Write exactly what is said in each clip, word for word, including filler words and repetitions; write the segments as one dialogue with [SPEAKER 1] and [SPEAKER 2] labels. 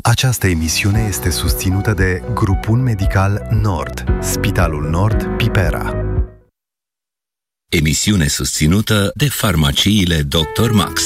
[SPEAKER 1] Această emisiune este susținută de Grupul Medical Nord, Spitalul Nord Pipera.
[SPEAKER 2] Emisiune susținută de farmaciile doctor Max.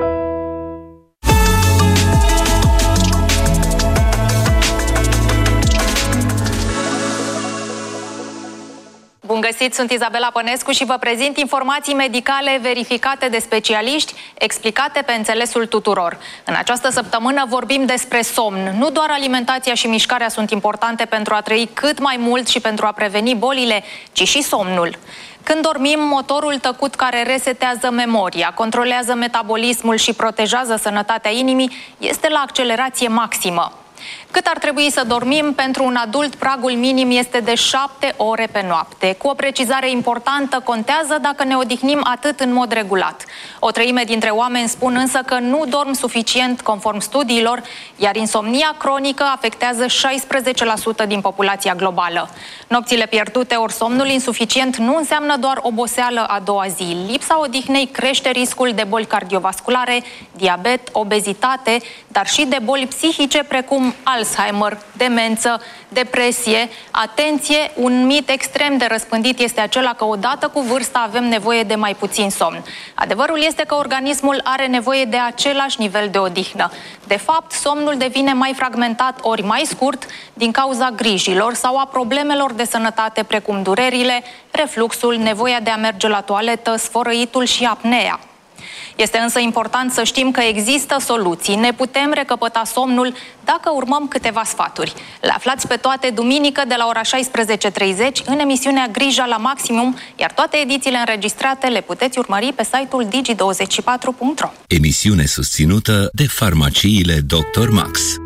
[SPEAKER 3] Bun găsit, sunt Izabela Pănescu și vă prezint informații medicale verificate de specialiști, explicate pe înțelesul tuturor. În această săptămână vorbim despre somn. Nu doar alimentația și mișcarea sunt importante pentru a trăi cât mai mult și pentru a preveni bolile, ci și somnul. Când dormim, motorul tăcut care resetează memoria, controlează metabolismul și protejează sănătatea inimii este la accelerație maximă. Cât ar trebui să dormim? Pentru un adult, pragul minim este de șapte ore pe noapte. Cu o precizare importantă, contează dacă ne odihnim atât în mod regulat. O treime dintre oameni spun însă că nu dorm suficient conform studiilor, iar insomnia cronică afectează șaisprezece la sută din populația globală. Nopțile pierdute ori somnul insuficient nu înseamnă doar oboseală a doua zi. Lipsa odihnei crește riscul de boli cardiovasculare, diabet, obezitate, dar și de boli psihice precum Alzheimer, demență, depresie. Atenție, un mit extrem de răspândit este acela că odată cu vârsta avem nevoie de mai puțin somn. Adevărul este că organismul are nevoie de același nivel de odihnă. De fapt, somnul devine mai fragmentat ori mai scurt din cauza grijilor sau a problemelor de sănătate precum durerile, refluxul, nevoia de a merge la toaletă, sfărăitul și apnea. Este însă important să știm că există soluții. Ne putem recăpăta somnul dacă urmăm câteva sfaturi. Le aflați pe toate duminică de la ora șaisprezece și treizeci în emisiunea Grija la Maximum, iar toate edițiile înregistrate le puteți urmări pe site-ul digi douăzeci și patru punct ro.
[SPEAKER 2] Emisiune susținută de farmaciile doctor Max.